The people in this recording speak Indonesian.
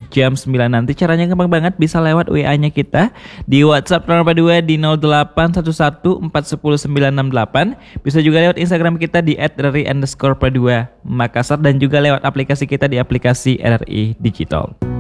jam 9 nanti. Caranya gampang banget, bisa lewat WA-nya kita di WhatsApp 082 di 08114109968. Bisa juga lewat Instagram kita di @rri_pradua Makassar dan juga lewat aplikasi kita di aplikasi RRI Digital.